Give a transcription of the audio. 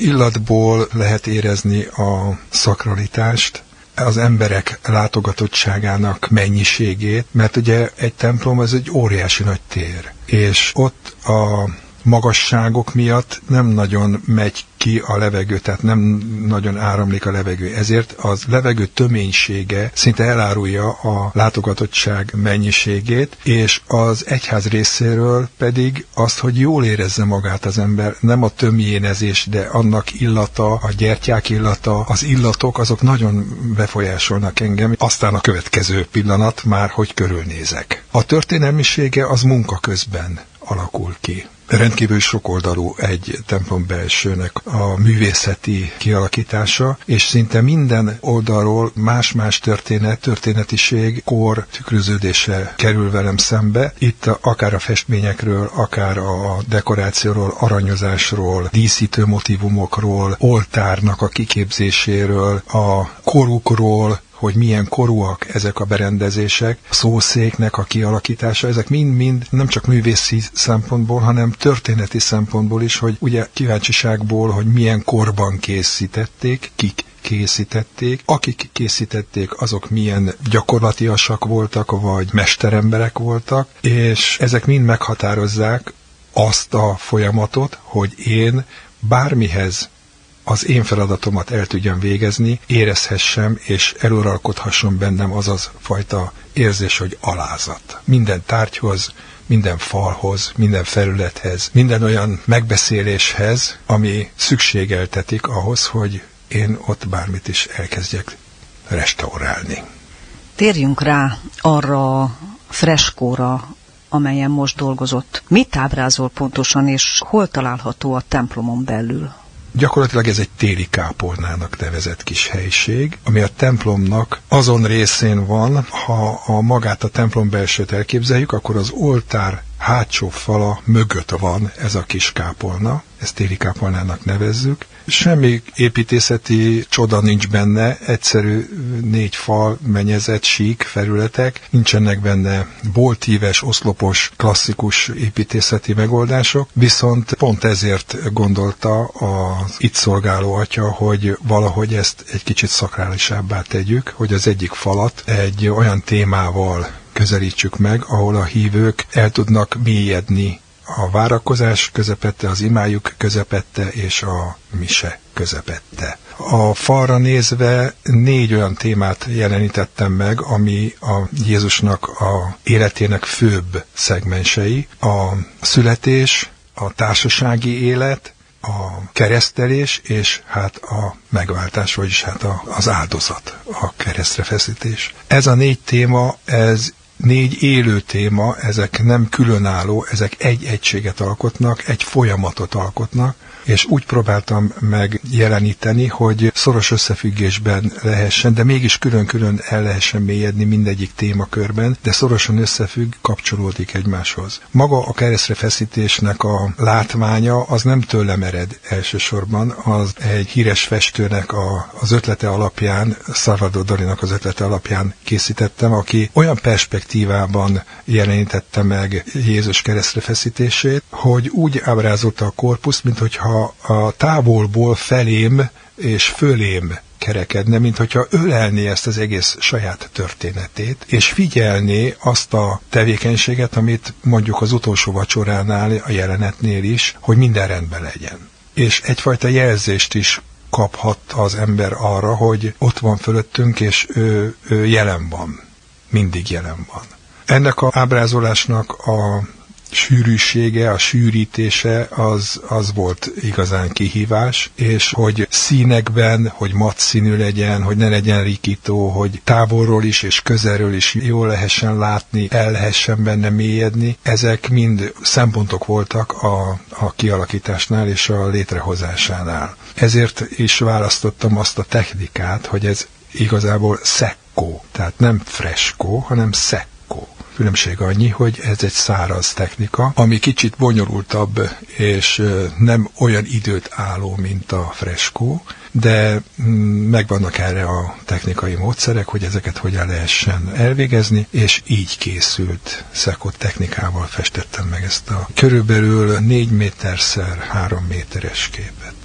illatból lehet érezni a szakralitást, az emberek látogatottságának mennyiségét, mert ugye egy templom az egy óriási nagy tér, és ott a magasságok miatt nem nagyon megy ki a levegő, tehát nem nagyon áramlik a levegő. Ezért az levegő töménysége szinte elárulja a látogatottság mennyiségét, és az egyház részéről pedig azt, hogy jól érezze magát az ember, nem a tömjénezés, de annak illata, a gyertyák illata, az illatok, azok nagyon befolyásolnak engem. Aztán a következő pillanat már, hogy körülnézek. A történelmisége az munka közben alakul ki. Rendkívül sokoldalú egy templom belsőnek a művészeti kialakítása, és szinte minden oldalról más-más történetiség, kor tükröződése kerül velem szembe. Itt akár a festményekről, akár a dekorációról, aranyozásról, díszítő motívumokról, oltárnak a kiképzéséről, a korukról, hogy milyen korúak ezek a berendezések, a szószéknek a kialakítása, ezek mind-mind nem csak művészi szempontból, hanem történeti szempontból is, hogy ugye kíváncsiságból, hogy milyen korban készítették, kik készítették, akik készítették, azok milyen gyakorlatiasak voltak, vagy mesteremberek voltak, és ezek mind meghatározzák azt a folyamatot, hogy én bármihez az én feladatomat el tudjam végezni, érezhessem és eluralkodhasson bennem az fajta érzés, hogy alázat. Minden tárgyhoz, minden falhoz, minden felülethez, minden olyan megbeszéléshez, ami szükségeltetik ahhoz, hogy én ott bármit is elkezdjek restaurálni. Térjünk rá arra a freskóra, amelyen most dolgozott. Mit ábrázol pontosan, és hol található a templomon belül? Gyakorlatilag ez egy téli kápolnának nevezett kis helység, ami a templomnak azon részén van, ha magát a templom belsőt elképzeljük, akkor az oltár hátsó fala mögött van ez a kis kápolna, ezt téli kápolnának nevezzük. Semmi építészeti csoda nincs benne, egyszerű 4 fal, mennyezet, sík felületek, nincsenek benne boltíves, oszlopos, klasszikus építészeti megoldások, viszont pont ezért gondolta az itt szolgáló atya, hogy valahogy ezt egy kicsit szakrálisabbá tegyük, hogy az egyik falat egy olyan témával közelítsük meg, ahol a hívők el tudnak mélyedni a várakozás közepette, az imájuk közepette és a mise közepette. A falra nézve 4 olyan témát jelenítettem meg, ami a Jézusnak a életének főbb szegmensei. A születés, a társasági élet, a keresztelés, és hát a megváltás, vagyis hát az áldozat, a keresztre feszítés. Ez a 4 téma, ez 4 élő téma, ezek nem különálló, ezek egy egységet alkotnak, egy folyamatot alkotnak, és úgy próbáltam megjeleníteni, hogy szoros összefüggésben lehessen, de mégis külön-külön el lehessen mélyedni mindegyik témakörben, de szorosan összefügg, kapcsolódik egymáshoz. Maga a keresztre feszítésnek a látványa az nem tőlem ered elsősorban, az egy híres festőnek az ötlete alapján, Salvador Dalinak az ötlete alapján készítettem, aki olyan perspektívában jelenítette meg Jézus keresztre feszítését, hogy úgy ábrázolta a korpuszt, minthogyha a távolból felém és fölém kerekedne, mint hogyha ölelné ezt az egész saját történetét, és figyelné azt a tevékenységet, amit mondjuk az utolsó vacsoránál, a jelenetnél is, hogy minden rendben legyen. És egyfajta jelzést is kaphat az ember arra, hogy ott van fölöttünk, és ő jelen van. Mindig jelen van. Ennek az ábrázolásnak a sűrűsége, a sűrítése az volt igazán kihívás, és hogy színekben, hogy matt színű legyen, hogy ne legyen rikító, hogy távolról is és közelről is jól lehessen látni, el lehessen benne mélyedni, ezek mind szempontok voltak a kialakításnál és a létrehozásánál. Ezért is választottam azt a technikát, hogy ez igazából szekkó, tehát nem freskó, hanem szekkó. Különbség annyi, hogy ez egy száraz technika, ami kicsit bonyolultabb és nem olyan időt álló, mint a freskó, de megvannak erre a technikai módszerek, hogy ezeket hogyan lehessen elvégezni, és így készült szekott technikával festettem meg ezt a körülbelül 4 méterszer 3 méteres képet.